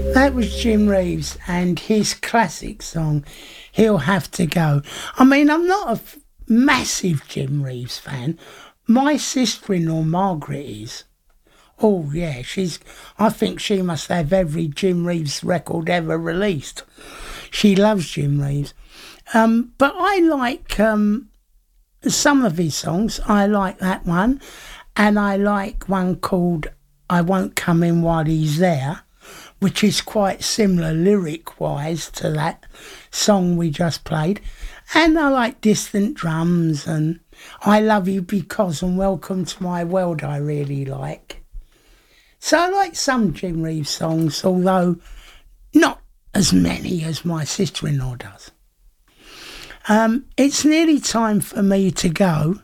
That was Jim Reeves and his classic song, He'll Have to Go. I mean, I'm not a massive Jim Reeves fan. My sister-in-law, Margaret, is. Oh, yeah, I think she must have every Jim Reeves record ever released. She loves Jim Reeves. But I like some of his songs. I like that one. And I like one called I Won't Come In While He's There, which is quite similar lyric-wise to that song we just played. And I like Distant Drums and I Love You Because and Welcome to My World I really like. So I like some Jim Reeves songs, although not as many as my sister-in-law does. It's nearly time for me to go.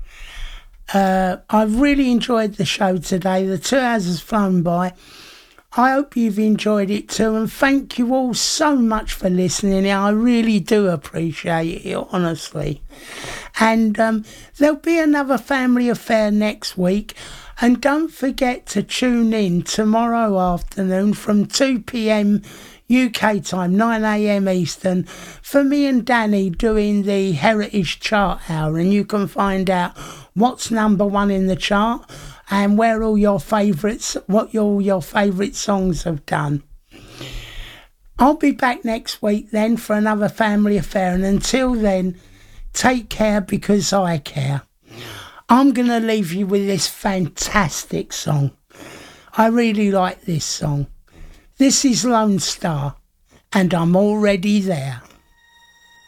I've really enjoyed the show today. The 2 hours has flown by. I hope you've enjoyed it too, and thank you all so much for listening. I really do appreciate it, honestly. And there'll be another Family Affair next week. And don't forget to tune in tomorrow afternoon from 2 p.m. UK time, 9 a.m. Eastern, for me and Danny doing the Heritage Chart Hour. And you can find out what's number one in the chart and where all your favourites, what all your favourite songs have done. I'll be back next week then for another Family Affair. And until then, take care because I care. I'm going to leave you with this fantastic song. I really like this song. This is Lone Star, and I'm already there.